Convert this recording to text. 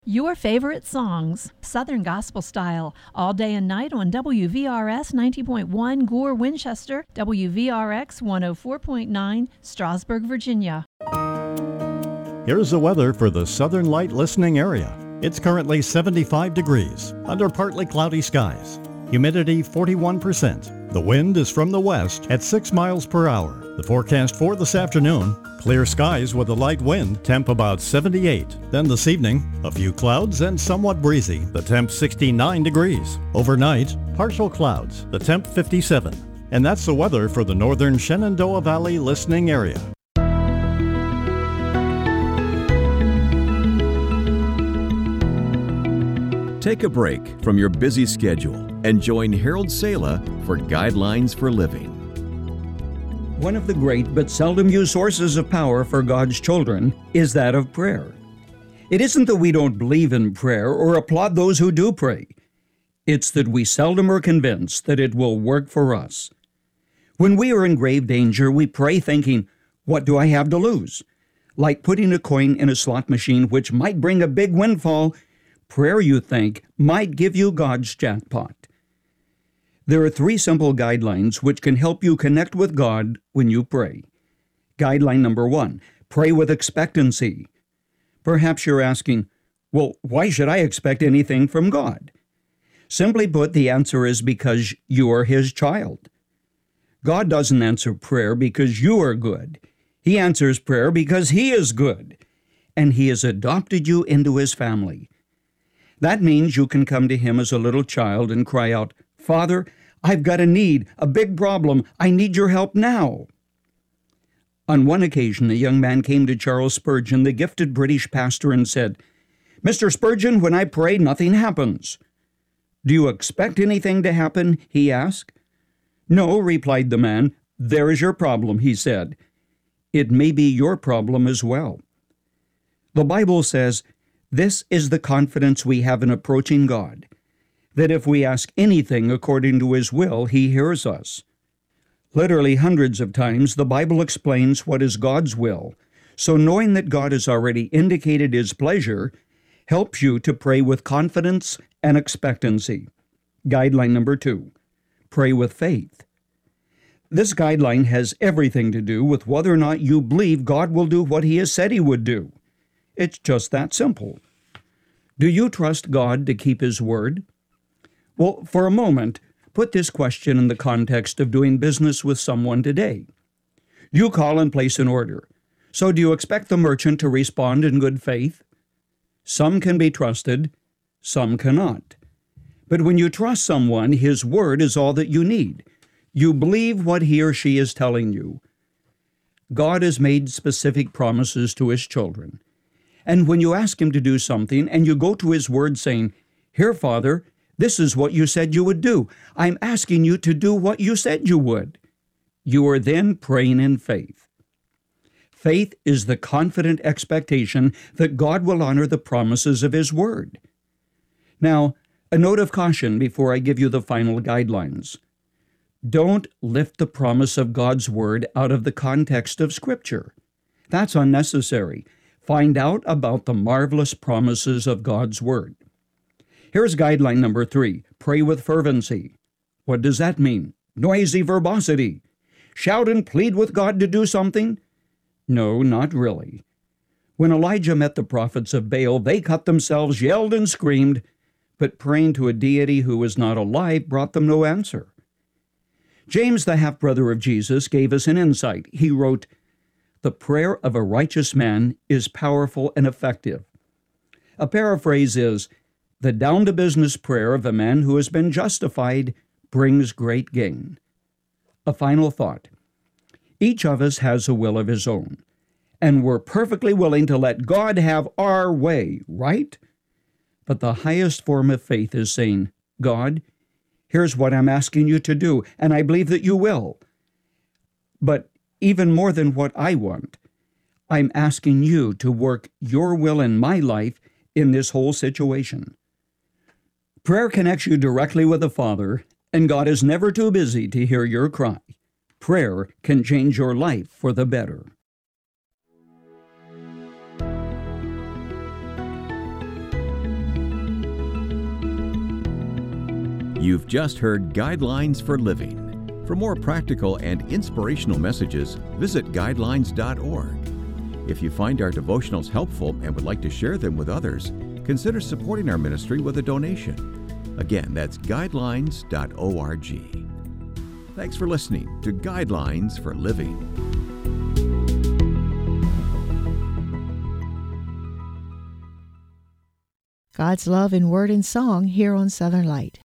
Your favorite songs, Southern Gospel Style, all day and night on WVRS 90.1 Gore, Winchester, WVRX 104.9 Strasburg, Virginia. Here's the weather for the Southern Light listening area. It's currently 75 degrees under partly cloudy skies. Humidity 41%. The wind is from the west at 6 miles per hour. The forecast for this afternoon, clear skies with a light wind, temp about 78. Then this evening, a few clouds and somewhat breezy, the temp 69 degrees. Overnight, partial clouds, the temp 57. And that's the weather for the northern Shenandoah Valley listening area. Take a break from your busy schedule and join Harold Sala for Guidelines for Living. One of the great but seldom used sources of power for God's children is that of prayer. It isn't that we don't believe in prayer or applaud those who do pray. It's that we seldom are convinced that it will work for us. When we are in grave danger, we pray thinking, "What do I have to lose?" Like putting a coin in a slot machine which might bring a big windfall, prayer, you think, might give you God's jackpot. There are 3 simple guidelines which can help you connect with God when you pray. Guideline number 1, pray with expectancy. Perhaps you're asking, well, why should I expect anything from God? Simply put, the answer is because you are His child. God doesn't answer prayer because you are good. He answers prayer because He is good, and He has adopted you into His family. That means you can come to Him as a little child and cry out, "Father, I've got a need, a big problem. I need your help now." On one occasion, a young man came to Charles Spurgeon, the gifted British pastor, and said, "Mr. Spurgeon, when I pray, nothing happens." "Do you expect anything to happen?" he asked. "No," replied the man. "There is your problem," he said. It may be your problem as well. The Bible says, "This is the confidence we have in approaching God, that if we ask anything according to His will, He hears us." Literally hundreds of times, the Bible explains what is God's will, so knowing that God has already indicated His pleasure helps you to pray with confidence and expectancy. Guideline number 2, pray with faith. This guideline has everything to do with whether or not you believe God will do what He has said He would do. It's just that simple. Do you trust God to keep His word? Well, for a moment, put this question in the context of doing business with someone today. You call and place an order. So do you expect the merchant to respond in good faith? Some can be trusted, some cannot. But when you trust someone, His word is all that you need. You believe what he or she is telling you. God has made specific promises to His children. And when you ask Him to do something and you go to His word saying, "Here, Father, this is what you said you would do. I'm asking you to do what you said you would," you are then praying in faith. Faith is the confident expectation that God will honor the promises of His word. Now, a note of caution before I give you the final guidelines. Don't lift the promise of God's word out of the context of Scripture. That's unnecessary. Find out about the marvelous promises of God's word. Here's guideline number 3, pray with fervency. What does that mean? Noisy verbosity. Shout and plead with God to do something? No, not really. When Elijah met the prophets of Baal, they cut themselves, yelled and screamed, but praying to a deity who was not alive brought them no answer. James, the half-brother of Jesus, gave us an insight. He wrote, "The prayer of a righteous man is powerful and effective." A paraphrase is, "The down-to-business prayer of a man who has been justified brings great gain." A final thought. Each of us has a will of his own, and we're perfectly willing to let God have our way, right? But the highest form of faith is saying, "God, here's what I'm asking you to do, and I believe that you will. But even more than what I want, I'm asking you to work your will in my life in this whole situation." Prayer connects you directly with the Father, and God is never too busy to hear your cry. Prayer can change your life for the better. You've just heard Guidelines for Living. For more practical and inspirational messages, visit guidelines.org. If you find our devotionals helpful and would like to share them with others, consider supporting our ministry with a donation. Again, that's guidelines.org. Thanks for listening to Guidelines for Living. God's love in word and song here on Southern Light.